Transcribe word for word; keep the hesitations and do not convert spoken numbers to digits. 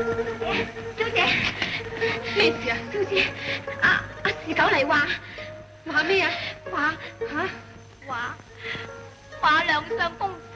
小姐， 咩事啊？ 小姐，阿阿四九嚟話話咩啊？ 話吓？ 話話梁相公